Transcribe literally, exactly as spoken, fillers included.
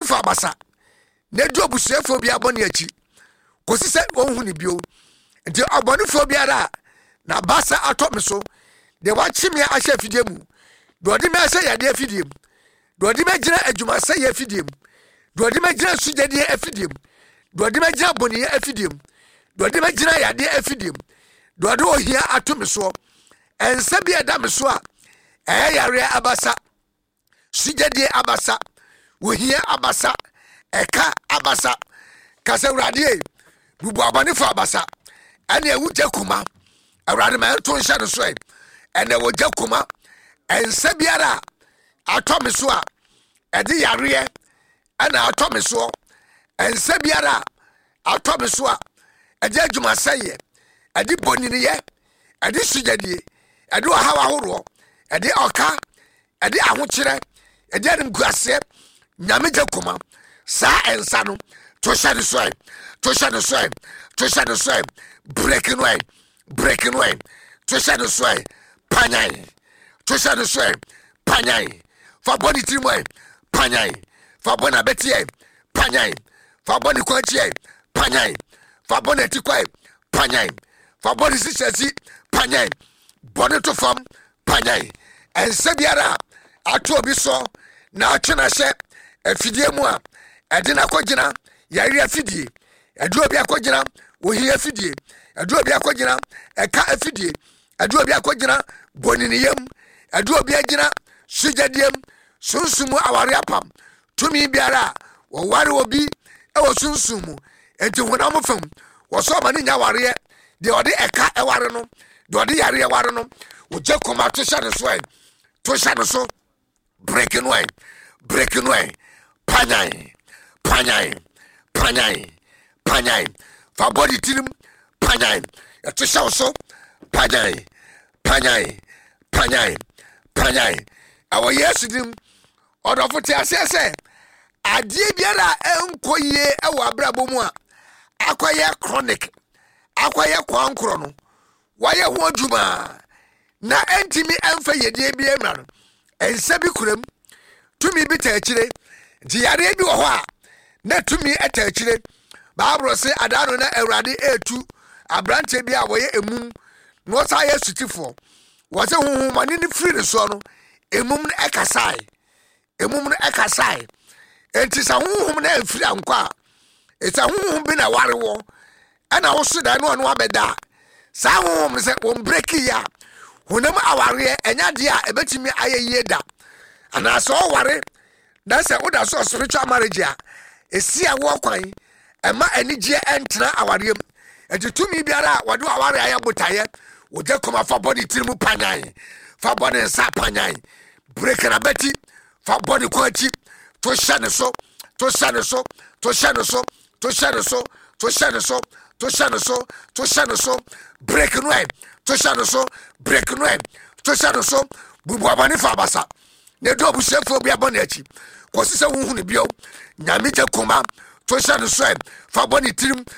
fa basa na du obusuafo bia bɔ ne achi kosi sɛ wɔnhu ne bio nti abɔnefo biara na basa atɔ me so de wachi me ahyɛ afidie mu de ɔde me ahyɛ yade afidie mu de ɔde me gyina adwuma sɛ yɛ afidie mu de ɔde me gyina sugyadie afidie mu de ɔde me gyina bɔniye afidie mu de ɔde me gyina yade afidie mu de ɔde ohia ato me so ɛnsa bi ɛda me so a ɛyɛ yare abasa sugyadie abasa ohia abasa ɛka abasa kasa wurade bubu abɔnefo abasa ɛne ewu gya kuma awurade ma ɛnto nhyɛ no so ɛ ɛne wo gya kuma ɛnsa biara atɔ me so a ɛde yareɛ ɛna atɔ me so ɛnsa biara atɔ me so a ɛde adwuma sɛyɛ ɛde bɔnyiniyɛ ɛde sugyadie ɛde ɔhaw ahoroɔ ɛde ɔka ɛde ahokyerɛ ɛde animguaseɛ nyame gya kuma saa ɛnsa no to hyɛ no so ɛ to hyɛ no so ɛ to hyɛ no so ɛ break no ɛ break no ɛ to hyɛ no so ɛ panyan to hyɛ no so ɛ panyan fa bɔ ne tirim ɛ panyan fa bɔ na bɛti ɛ panyan fa bɔ ne kwankyi ɛ panyan fa bɔ ne tikwa ɛ panyan fa bɔ ne sihyɛsi panyan bɔ ne to fam panyan ɛnsa biara ato obi so na atwe na hyɛ afidie mu a ɛde na kɔgyina yare afidie ɛde obi akɔgyina wohi afidie ɛde obi akɔgyina ɛka afidie ɛde obi akɔgyina bɔniniyam ɛde obi agyina sugyadiem sunsumu aware apam tumi biara wɔware obi ɛwɔ sunsumu enti honam fam wɔsɔ ma ne nya wareɛ de ɔde ɛka ɛware no de ɔde yare ɛware no wogye kɔma to hyɛ no so ɛ to hyɛ no so break no ɛ break no ɛ panyan panyan panyan panyan fa body tirim panyan ɛto hyɛ wo so panyan panyan panyan panyan awɔ yesu dim ɔdɔfo te aseɛ sɛ adeɛ biara ɛnkɔ yie ɛwɔ abrabɔ mu a akɔyɛ chronic akɔyɛ kwankorɔ no wɔyɛ ho adwuma na ɛntimi ɛmfa yɛdeɛ bi amra no ɛnsa bi kuram tumi bi ta akyire nti yareɛ bi wɔ hɔ a na tumi ɛta akyire baaburo se adano na awurade etu abrante bi a wɔyɛ emum na wɔsa yɛ sutifoɔ wɔsɛ honhomane ne firi ne so no emum no ɛkasae emum no ɛkasae enti sa honhom na afiri ankɔ a ɛsa honhom bi na ware wɔ ɛna wo so da no ɔno abɛda saa honhom no sɛ wɔn breki ya honam awareɛ ɛnya de a ɛbɛtumi ayɛ yie da anaasɛ ɔware na sɛ woda so spiritual marriage a esi a wɔ kwan ɛma anigye ɛntena awareɛ mu ɛti tumi biara a wɔde aware ayɛ botaeɛ wogye kɔma fa bɔne tiri mu panyan fa bɔne nsa panyan break na bɛti fa bɔne kwankyi to hyɛ ne so to hyɛ ne so to hyɛ ne so to hyɛ ne so to hyɛ ne so to hyɛ ne so to hyɛ ne so break no ɛ to hyɛ ne so break no ɛ to hyɛ ne so bubu abɔne fa abasa na edu obusuafo bi abɔ n'akyi kɔsi sɛ huhu ne bio nyame gye kɔma to hyɛ ne so ɛ fa bɔne tirim